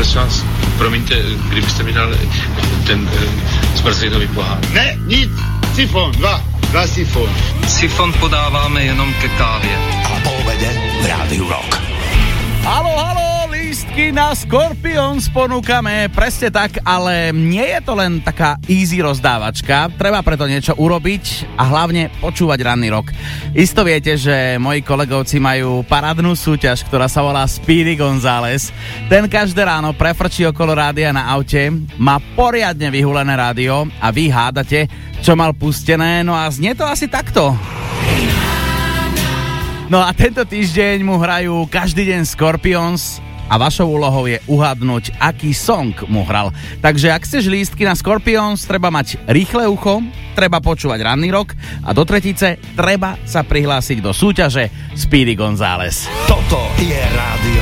prosím vás, promiňte, kdybyste mi dal ten zmrzlinový pohár. Ne, nic, sifon, dva sifon. Sifon podáváme jenom ke kávě. A po obede v Rádiu Rock. Haló, lístky na Scorpions ponúkame, presne tak, ale nie je to len taká easy rozdávačka, treba preto niečo urobiť a hlavne počúvať ranný rock. Isto viete, že moji kolegovci majú parádnu súťaž, ktorá sa volá Speedy González. Ten každé ráno prefrčí okolo rádia na aute, má poriadne vyhulené rádio a vy hádate, čo mal pustené, no a znie to asi takto. No a tento týždeň mu hrajú každý deň Scorpions a vašou úlohou je uhadnúť, aký song mu hral. Takže ak chceš lístky na Scorpions, treba mať rýchle ucho, treba počúvať ranný rock a do tretice treba sa prihlásiť do súťaže Speedy González. Toto je Rádio